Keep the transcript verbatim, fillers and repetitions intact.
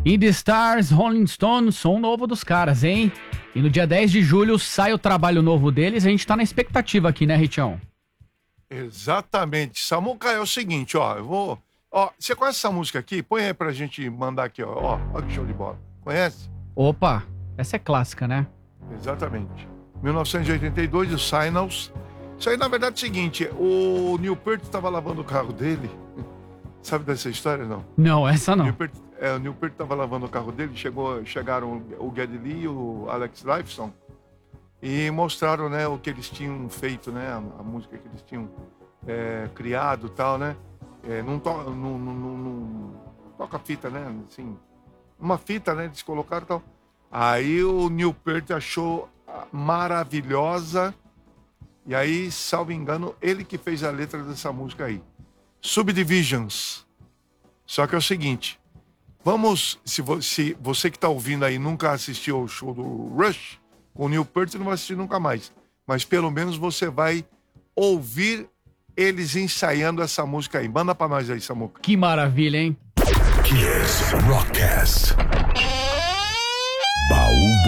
In the Stars, Rolling Stones, som novo dos caras, hein? E no dia dez de julho sai o trabalho novo deles, a gente tá na expectativa aqui, né, Richão? Exatamente. Samuca, é o seguinte, ó, eu vou... Ó, você conhece essa música aqui? Põe aí pra gente mandar aqui, ó. Ó, ó que show de bola. Conhece? Opa, essa é clássica, né? Exatamente. mil novecentos e oitenta e dois, o Signals. Isso aí, na verdade, é o seguinte, o Neil Peart estava lavando o carro dele. Sabe dessa história, não? Não, essa não. Neil Peart, é, o Neil Peart estava lavando o carro dele, chegou, chegaram o Geddy Lee e o Alex Lifeson e mostraram, né, o que eles tinham feito, né, a, a música que eles tinham é, criado e tal, né? É, não, to, não, não, não, não toca fita, né? Assim, uma fita, né? Eles colocaram e tal. Aí o Neil Peart achou maravilhosa. E aí, salvo engano, ele que fez a letra dessa música aí. Subdivisions. Só que é o seguinte. Vamos, se você, você que está ouvindo aí nunca assistiu ao show do Rush, com o Neil Peart, você não vai assistir nunca mais. Mas pelo menos você vai ouvir eles ensaiando essa música aí. Manda pra nós aí, Samuca. Que maravilha, hein? Kiss Rockcast. Baú